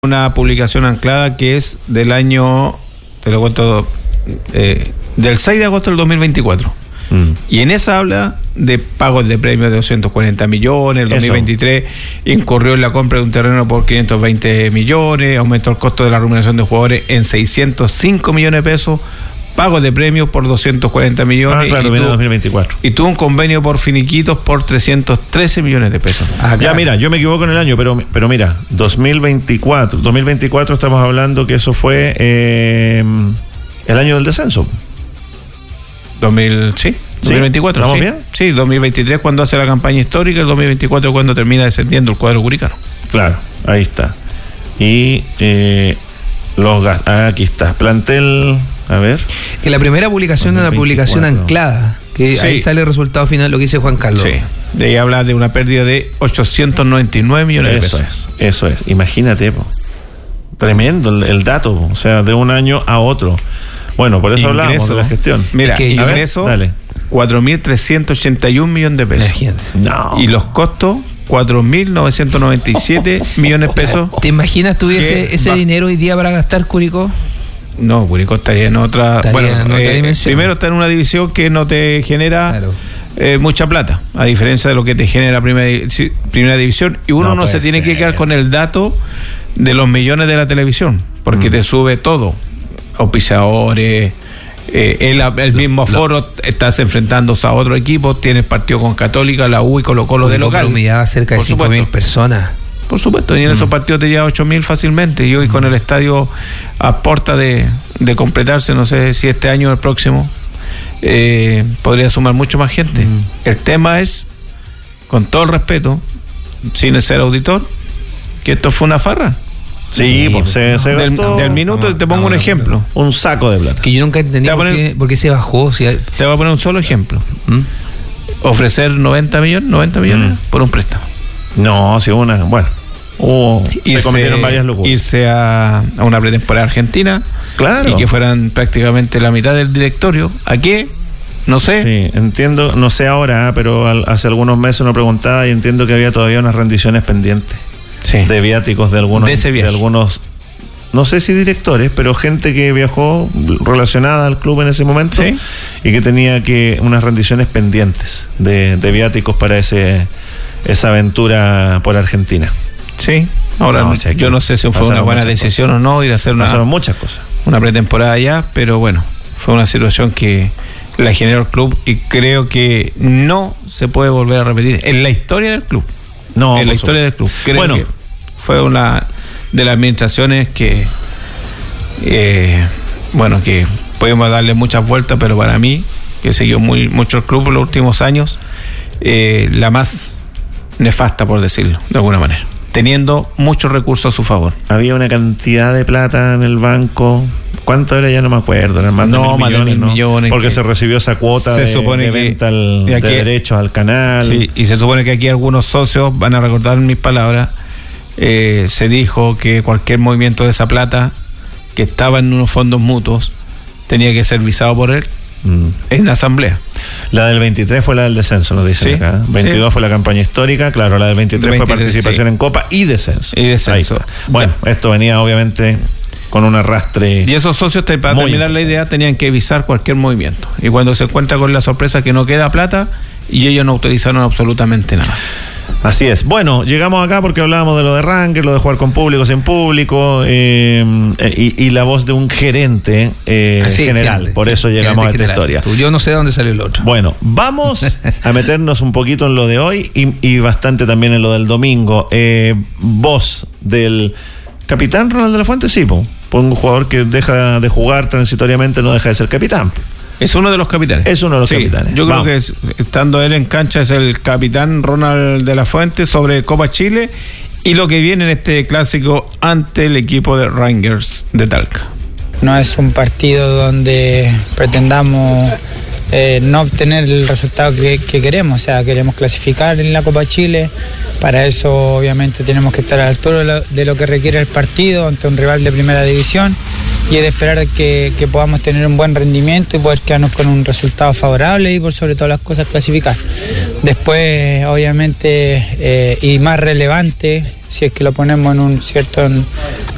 una publicación anclada que es del año, te lo cuento, del 6 de agosto del 2024. Y en esa habla de pagos de premios de 240 millones, el 2023 incurrió en la compra de un terreno por 520 millones, aumentó el costo de la remuneración de jugadores en 605 millones de pesos, pagos de premios por 240 millones. Claro, viene 2024. Y tuvo un convenio por finiquitos por 313 millones de pesos. Ya, mira, yo me equivoco en el año, pero mira, 2024 estamos hablando que eso fue el año del descenso. 2024. ¿Estamos sí. bien? Sí, 2023 cuando hace la campaña histórica, el 2024 cuando termina descendiendo el cuadro curicano. Claro, ahí está. Y los gastos, aquí está, plantel, a ver. Que la primera publicación es una publicación anclada, que ahí sale el resultado final, lo que dice Juan Carlos. Sí, de ahí habla de una pérdida de 899 millones de pesos. Eso es, imagínate, tremendo el dato, o sea, de un año a otro. Bueno, por eso hablamos de la gestión. Mira, es que ingreso, 4.381 millones de pesos. Imagínate. No. Y los costos, 4.997 millones de pesos. ¿Te imaginas tuviese ese dinero hoy día para gastar, Curicó? No, Curicó estaría en otra... dimensión. Primero está en una división que no te genera mucha plata, a diferencia de lo que te genera primera división. Y uno no se tiene que quedar con el dato de los millones de la televisión, porque te sube todo. Auspiciadores, el mismo aforo, estás enfrentándose a otro equipo, tienes partido con Católica, la U y Colo-Colo de local. Humillaba cerca de 5.000 personas. Por supuesto, y en esos partidos te lleva 8.000 fácilmente. Y hoy con el estadio a puerta de completarse, no sé si este año o el próximo, podría sumar mucho más gente. El tema es, con todo el respeto, sin ser auditor, que esto fue una farra. Sí, del minuto te pongo un ejemplo. Un saco de plata. Que yo nunca entendí por qué se bajó. Te voy a poner un solo ejemplo. Ofrecer 90 millones por un préstamo. No, si una... Bueno. Se cometieron varias locuras. Irse a una pretemporada argentina. Claro. Y que fueran prácticamente la mitad del directorio. ¿A qué? No sé. Sí, entiendo, no sé ahora, pero hace algunos meses uno preguntaba y entiendo que había todavía unas rendiciones pendientes. Sí. De viáticos de algunos, no sé si directores, pero gente que viajó relacionada al club en ese momento y que tenía unas rendiciones pendientes de viáticos para esa aventura por Argentina. Sí, ahora yo no sé si fue una buena decisión o no, y de hacer muchas cosas. Una pretemporada ya, pero bueno, fue una situación que la generó el club y creo que no se puede volver a repetir en la historia del club. No, en la historia del club. Creo que fue una de las administraciones que que podemos darle muchas vueltas, pero para mí, que siguió mucho el club en los últimos años, la más nefasta, por decirlo, de alguna manera, teniendo muchos recursos a su favor. Había una cantidad de plata en el banco. ¿Cuánto era? Ya no me acuerdo. Eran más de mil millones. Porque se recibió esa cuota de venta de derechos al canal. Sí, y se supone que aquí algunos socios van a recordar mis palabras. Se dijo que cualquier movimiento de esa plata que estaba en unos fondos mutuos tenía que ser visado por él en la asamblea. La del 23 fue la del descenso, nos dicen acá. 22 fue la campaña histórica, claro, la del 23 fue participación en Copa y descenso. Bueno, esto venía obviamente con un arrastre. Y esos socios, para terminar la idea, tenían que visar cualquier movimiento. Y cuando se encuentra con la sorpresa que no queda plata, y ellos no autorizaron absolutamente nada. Así es. Bueno, llegamos acá porque hablábamos de lo de Ranger, lo de jugar con público, sin público, y la voz de un gerente general. Por eso llegamos a esta historia. Yo no sé de dónde salió el otro. Bueno, vamos a meternos un poquito en lo de hoy y bastante también en lo del domingo. Voz del capitán Ronald de la Fuente, por un jugador que deja de jugar transitoriamente, no deja de ser capitán. Es uno de los capitanes. Es uno de los capitanes. Yo creo que estando él en cancha es el capitán Ronald de la Fuente sobre Copa Chile y lo que viene en este clásico ante el equipo de Rangers de Talca. No es un partido donde pretendamos no obtener el resultado que queremos, o sea, queremos clasificar en la Copa Chile. Para eso obviamente tenemos que estar a la altura de lo que requiere el partido ante un rival de primera división y es de esperar que podamos tener un buen rendimiento y poder quedarnos con un resultado favorable y por sobre todas las cosas clasificar. Después obviamente y más relevante, si es que lo ponemos en un cierto